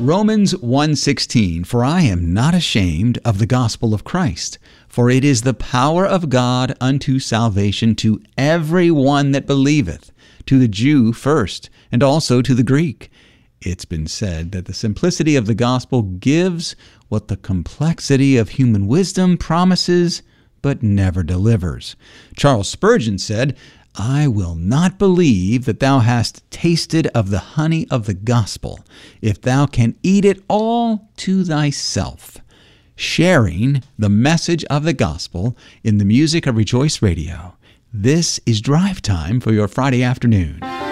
Romans 1:16, "For I am not ashamed of the gospel of Christ, for it is the power of God unto salvation to every one that believeth, to the Jew first, and also to the Greek." It's been said that the simplicity of the gospel gives what the complexity of human wisdom promises but never delivers. Charles Spurgeon said, "I will not believe that thou hast tasted of the honey of the gospel, if thou can eat it all to thyself." Sharing the message of the gospel in the music of Rejoice Radio. This is Drive Time for your Friday afternoon.